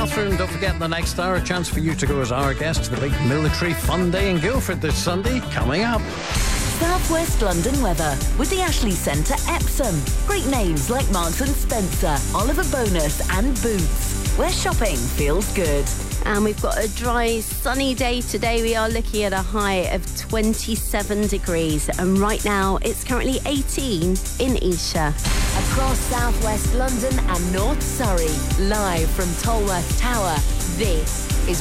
bathroom. Don't forget, the next hour, a chance for you to go as our guest to the big military fun day in Guildford this Sunday. Coming up. South West London weather with the Ashley Centre Epsom. Great names like Marks and Spencer, Oliver Bonus and Boots, where shopping feels good. And we've got a dry, sunny day today. We are looking at a high of 27 degrees. And right now, it's currently 18 in Esher. Across South West London and North Surrey, live from Tolworth Tower, this is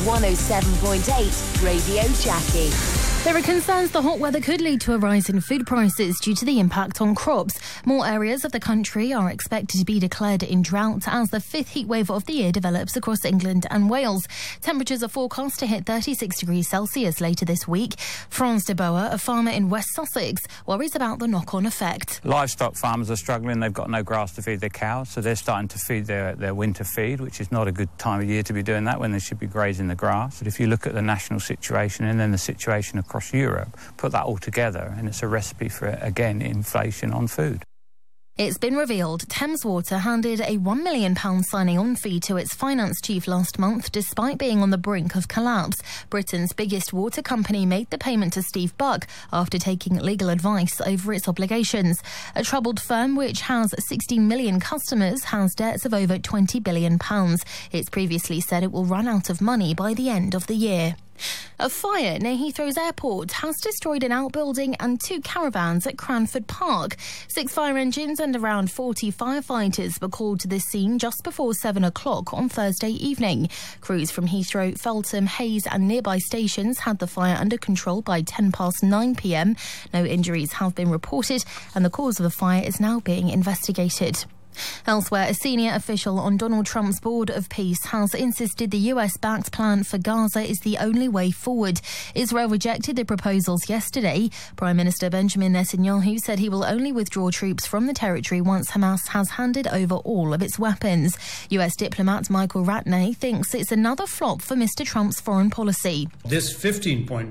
107.8 Radio Jackie. There are concerns the hot weather could lead to a rise in food prices due to the impact on crops. More areas of the country are expected to be declared in drought as the fifth heat wave of the year develops across England and Wales. Temperatures are forecast to hit 36 degrees Celsius later this week. Franz de Boer, a farmer in West Sussex, worries about the knock-on effect. Livestock farmers are struggling. They've got no grass to feed their cows, so they're starting to feed their winter feed, which is not a good time of year to be doing that when they should be grazing the grass. But if you look at the national situation and then the situation across Europe, put that all together and it's a recipe for, again, inflation on food. It's been revealed Thames Water handed a £1 million signing-on fee to its finance chief last month, despite being on the brink of collapse. Britain's biggest water company made the payment to Steve Buck after taking legal advice over its obligations. A troubled firm, which has 16 million customers, has debts of over £20 billion. It's previously said it will run out of money by the end of the year. A fire near Heathrow's airport has destroyed an outbuilding and 2 caravans at Cranford Park. 6 fire engines and around 40 firefighters were called to the scene just before 7 o'clock on Thursday evening. Crews from Heathrow, Feltham, Hayes and nearby stations had the fire under control by 9 p.m. No injuries have been reported and the cause of the fire is now being investigated. Elsewhere, a senior official on Donald Trump's Board of Peace has insisted the US-backed plan for Gaza is the only way forward. Israel rejected the proposals yesterday. Prime Minister Benjamin Netanyahu said he will only withdraw troops from the territory once Hamas has handed over all of its weapons. US diplomat Michael Ratney thinks it's another flop for Mr. Trump's foreign policy. This 15-point